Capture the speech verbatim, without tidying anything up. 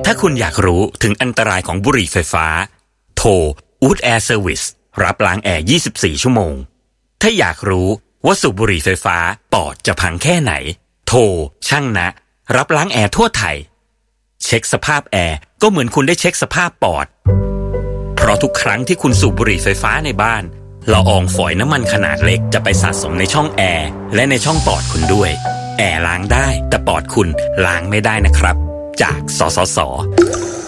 ถ้าคุณอยากรู้ถึงอันตรายของบุหรี่ไฟฟ้าโทร Wood Air Service รับล้างแอร์ยี่สิบสี่ชั่วโมงถ้าอยากรู้ว่าสูบบุหรี่ไฟฟ้าปอดจะพังแค่ไหนโทรช่างนะรับล้างแอร์ทั่วไทยเช็คสภาพแอร์ก็เหมือนคุณได้เช็คสภาพปอดเพราะทุกครั้งที่คุณสูบบุหรี่ไฟฟ้าในบ้านละอองฝอยน้ำมันขนาดเล็กจะไปสะสมในช่องแอร์และในช่องปอดคุณด้วยแอร์ล้างได้แต่ปอดคุณล้างไม่ได้นะครับจากสสส